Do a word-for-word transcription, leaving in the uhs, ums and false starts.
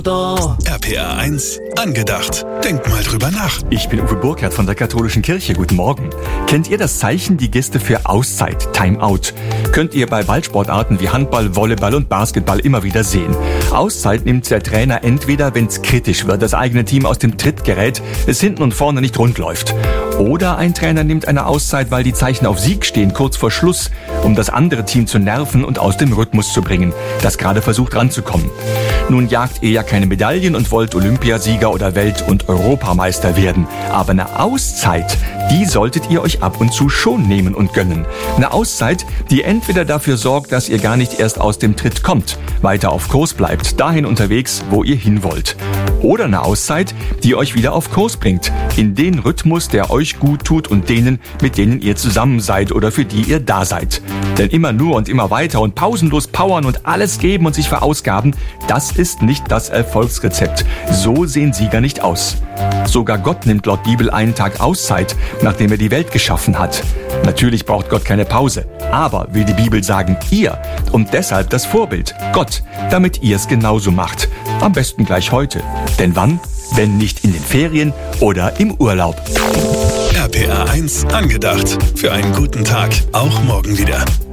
R P R eins angedacht. Denk mal drüber nach. Ich bin Uwe Burkhardt von der Katholischen Kirche. Guten Morgen. Kennt ihr das Zeichen, die Geste für Auszeit, Timeout? Könnt ihr bei Ballsportarten wie Handball, Volleyball und Basketball immer wieder sehen. Auszeit nimmt der Trainer entweder, wenn es kritisch wird, das eigene Team aus dem Tritt gerät, es hinten und vorne nicht rund läuft. Oder ein Trainer nimmt eine Auszeit, weil die Zeichen auf Sieg stehen, kurz vor Schluss, um das andere Team zu nerven und aus dem Rhythmus zu bringen, das gerade versucht ranzukommen. Nun jagt ihr ja keine Medaillen und wollt Olympiasieger oder Welt- und Europameister werden. Aber eine Auszeit, die solltet ihr euch ab und zu schon nehmen und gönnen. Eine Auszeit, die entweder dafür sorgt, dass ihr gar nicht erst aus dem Tritt kommt, weiter auf Kurs bleibt, dahin unterwegs, wo ihr hin wollt. Oder eine Auszeit, die euch wieder auf Kurs bringt, in den Rhythmus, der euch gut tut und denen, mit denen ihr zusammen seid oder für die ihr da seid. Denn immer nur und immer weiter und pausenlos powern und alles geben und sich verausgaben, das ist nicht das Erfolgsrezept. So sehen Sieger nicht aus. Sogar Gott nimmt laut Bibel einen Tag Auszeit, nachdem er die Welt geschaffen hat. Natürlich braucht Gott keine Pause, aber will die Bibel sagen, ihr und deshalb das Vorbild, Gott, damit ihr es genauso macht. Am besten gleich heute. Denn wann, wenn nicht in den Ferien oder im Urlaub? R P R eins angedacht. Für einen guten Tag, auch morgen wieder.